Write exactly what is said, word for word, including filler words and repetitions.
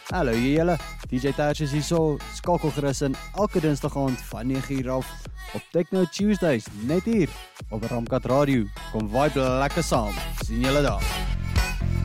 Hallo julle, D J Tash is hierso, skakel gerus in elke dinsdag aand van nege uur af op Techno Tuesdays, net hier op Ramkat Radio. Kom vibe lekker saam, sien julle daar.